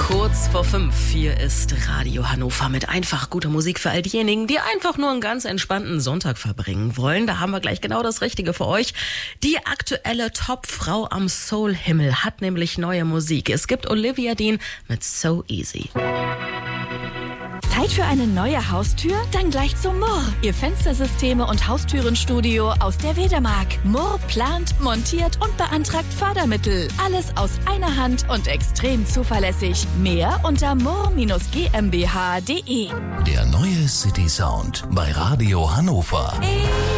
Kurz vor 5, hier ist Radio Hannover mit einfach guter Musik für all diejenigen, die einfach nur einen ganz entspannten Sonntag verbringen wollen. Da haben wir gleich genau das Richtige für euch. Die aktuelle Topfrau am Soul-Himmel hat nämlich neue Musik. Es gibt Olivia Dean mit So Easy. Zeit für eine neue Haustür? Dann gleich zu Murr, Ihr Fenstersysteme- und Haustürenstudio aus der Wedemark. Murr plant, montiert und beantragt Fördermittel. Alles aus einer Hand und extrem zuverlässig. Mehr unter murr-gmbh.de. Der neue City Sound bei Radio Hannover.